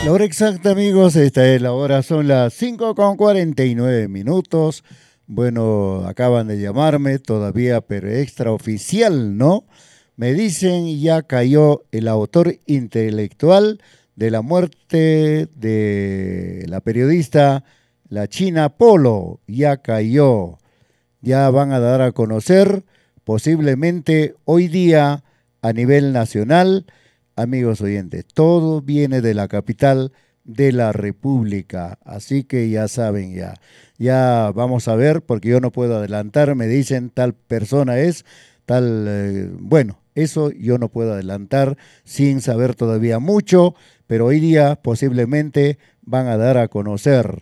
La hora exacta, amigos, esta es la hora, son las 5:49 minutos. Bueno, acaban de llamarme todavía, pero extraoficial, ¿no? Me dicen ya cayó el autor intelectual de la muerte de la periodista, la China Polo. Ya cayó, ya van a dar a conocer posiblemente hoy día a nivel nacional. Amigos oyentes, todo viene de la capital de la República, así que ya saben, ya vamos a ver, porque yo no puedo adelantar, me dicen tal persona es, tal, bueno, eso yo no puedo adelantar sin saber todavía mucho, pero hoy día posiblemente van a dar a conocer.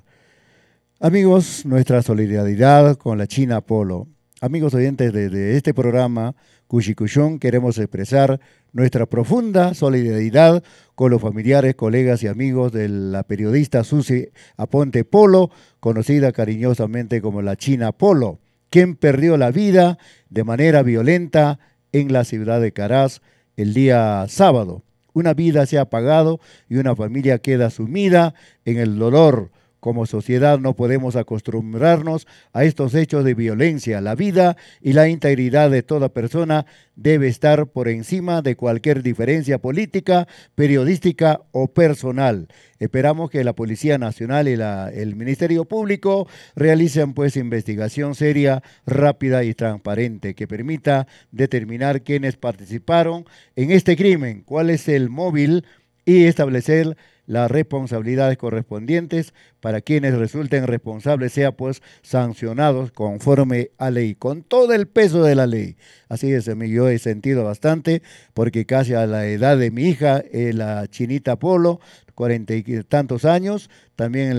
Amigos, nuestra solidaridad con la China Polo. Amigos oyentes de este programa, Cuchicuchón, queremos expresar nuestra profunda solidaridad con los familiares, colegas y amigos de la periodista Susi Aponte Polo, conocida cariñosamente como la China Polo, quien perdió la vida de manera violenta en la ciudad de Caraz el día sábado. Una vida se ha apagado y una familia queda sumida en el dolor. Como sociedad no podemos acostumbrarnos a estos hechos de violencia. La vida y la integridad de toda persona debe estar por encima de cualquier diferencia política, periodística o personal. Esperamos que la Policía Nacional y el Ministerio Público realicen pues investigación seria, rápida y transparente que permita determinar quiénes participaron en este crimen, cuál es el móvil y establecer las responsabilidades correspondientes para quienes resulten responsables, sea pues sancionados conforme a ley, con todo el peso de la ley. Así es, yo he sentido bastante, porque casi a la edad de mi hija, la Chinita Polo, 40 y tantos años, también,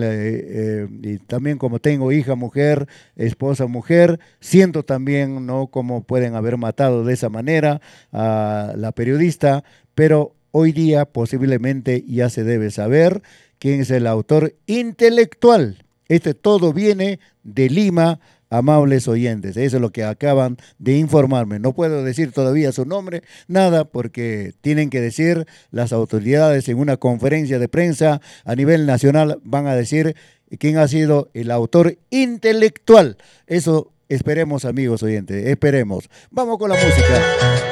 y también como tengo hija mujer, esposa mujer, siento también, ¿no?, cómo pueden haber matado de esa manera a la periodista, pero hoy día posiblemente ya se debe saber quién es el autor intelectual. Este todo viene de Lima, amables oyentes. Eso es lo que acaban de informarme. No puedo decir todavía su nombre, nada, porque tienen que decir las autoridades en una conferencia de prensa a nivel nacional, van a decir quién ha sido el autor intelectual. Eso esperemos, amigos oyentes, esperemos. Vamos con la música.